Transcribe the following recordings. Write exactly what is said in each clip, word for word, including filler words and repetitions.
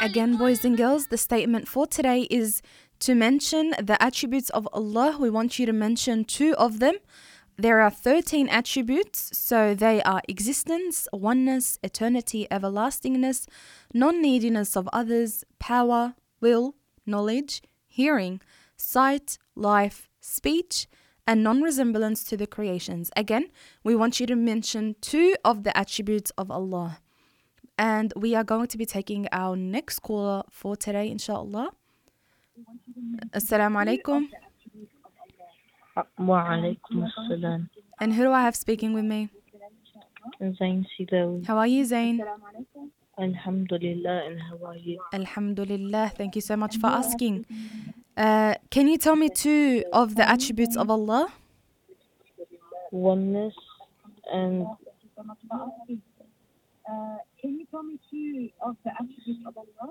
Again, boys and girls, the statement for today is to mention the attributes of Allah. We want you to mention two of them. There are thirteen attributes, so they are existence, oneness, eternity, everlastingness, non-neediness of others, power, will, knowledge, hearing, sight, life, speech, and non-resemblance to the creations. Again, we want you to mention two of the attributes of Allah. And we are going to be taking our next caller for today, inshallah. Assalamu alaikum. Wa alaikum assalam. And who do I have speaking with me? Zain Sidawi. How are you, Zain? Alhamdulillah, and how are you? Alhamdulillah. Thank you so much for asking. Uh, can you tell me two of the attributes of Allah? Oneness and Uh, can you tell me two of the attributes of Allah?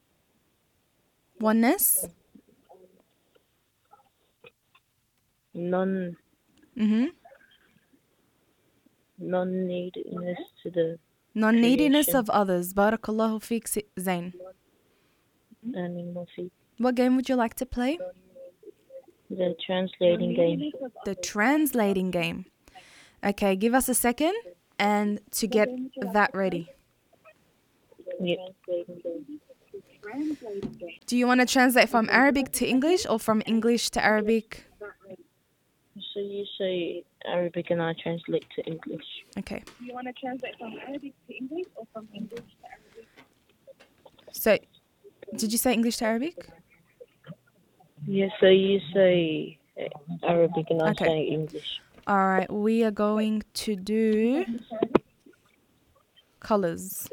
Oneness. non Mm-hmm. non-neediness to the Non-neediness creation. of others. Barakallahu feek, Zain. animal feet. What game would you like to play? The translating game. The translating game. Okay, give us a second and to get that ready. Yeah. Do you want to translate from Arabic to English or from English to Arabic? So you say Arabic and I translate to English. Okay. Do you want to translate from Arabic to English or from English to Arabic? So, did you say English to Arabic? Yeah, so you say Arabic and I Okay. say English. All right, we are going to do colors.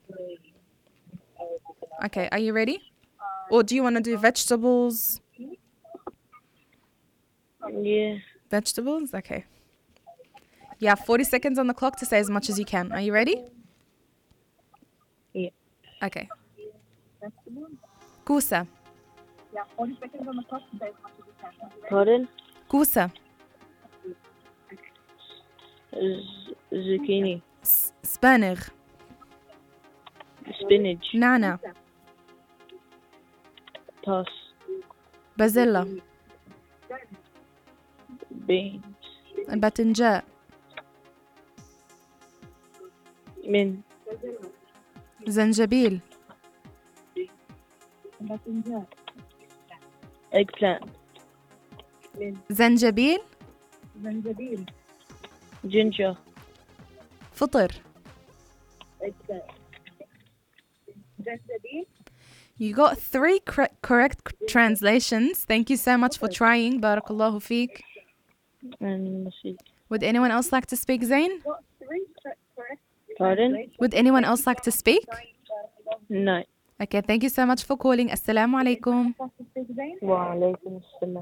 Okay, are you ready? Or do you want to do vegetables? Yeah. Vegetables? Okay. You have forty seconds on the clock to say as much as you can. Are you ready? Yeah. Okay. Kusa. Yeah, forty seconds on the clock to say as much as you can. Pardon? Kusa. Z- zucchini. S- Spanigh. Spinach. Nana. Pass. Bazilla. Beans. Batinjat. Mint. Zanjabil. Eggplant. Zanjabil. Zanjabil. Ginger. Fطر. Zanjabil. You got three cor- correct c- translations. Thank you so much for trying. Barakallahu feek. And let's see. Would anyone else like to speak, Zain? Got three correct. Pardon? Would anyone else like to speak? No. Okay, thank you so much for calling. Assalamu alaikum. Fastest speak, Zain? Wa alaikum assalam.